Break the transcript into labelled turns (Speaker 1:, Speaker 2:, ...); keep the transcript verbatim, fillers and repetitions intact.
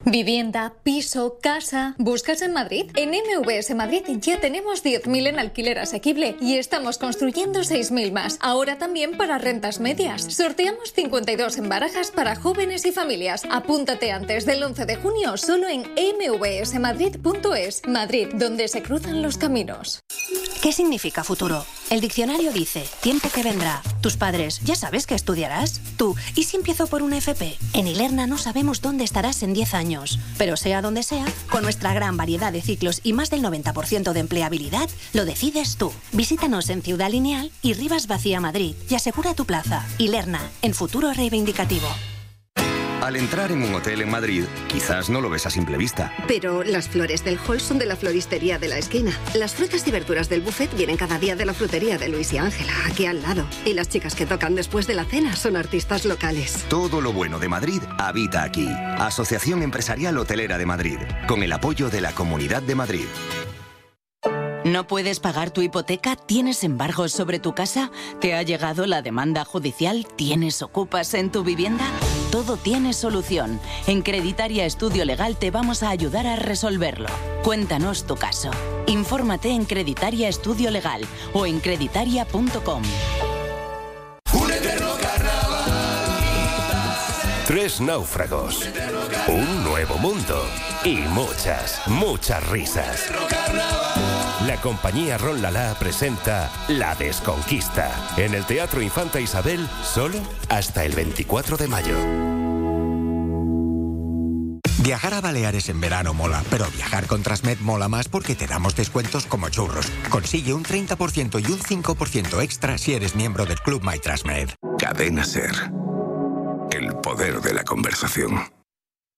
Speaker 1: Vivienda, piso, casa... ¿Buscas en Madrid? En M V S Madrid ya tenemos diez mil en alquiler asequible y estamos construyendo seis mil más. Ahora también para rentas medias. Sorteamos cincuenta y dos en barajas para jóvenes y familias. Apúntate antes del once de junio solo en eme ve ese madrid punto es. Madrid, donde se cruzan los caminos.
Speaker 2: ¿Qué significa futuro? El diccionario dice, tiempo que vendrá. Tus padres, ¿ya sabes qué estudiarás? Tú, ¿y si empiezo por una F P? En Ilerna no sabemos dónde estarás en diez años. Pero sea donde sea, con nuestra gran variedad de ciclos y más del noventa por ciento de empleabilidad, lo decides tú. Visítanos en Ciudad Lineal y Rivas Vacía Madrid y asegura tu plaza. Ilerna, en futuro reivindicativo.
Speaker 3: Al entrar en un hotel en Madrid, quizás no lo ves a simple vista.
Speaker 4: Pero las flores del hall son de la floristería de la esquina. Las frutas y verduras del buffet vienen cada día de la frutería de Luis y Ángela, aquí al lado. Y las chicas que tocan después de la cena son artistas locales.
Speaker 3: Todo lo bueno de Madrid habita aquí. Asociación Empresarial Hotelera de Madrid, con el apoyo de la Comunidad de Madrid.
Speaker 5: ¿No puedes pagar tu hipoteca? ¿Tienes embargos sobre tu casa? ¿Te ha llegado la demanda judicial? ¿Tienes ocupas en tu vivienda? Todo tiene solución. En Creditaria Estudio Legal te vamos a ayudar a resolverlo. Cuéntanos tu caso. Infórmate en Creditaria Estudio Legal o en creditaria punto com.
Speaker 6: Un eterno carnaval.
Speaker 7: Tres náufragos, un nuevo mundo y muchas, muchas risas. La compañía Ron Lala presenta La Desconquista en el Teatro Infanta Isabel solo hasta el veinticuatro de mayo.
Speaker 8: Viajar a Baleares en verano mola, pero viajar con Transmed mola más porque te damos descuentos como churros. Consigue un treinta por ciento y un cinco por ciento extra si eres miembro del Club My Transmed.
Speaker 9: Cadena Ser. El poder de la conversación.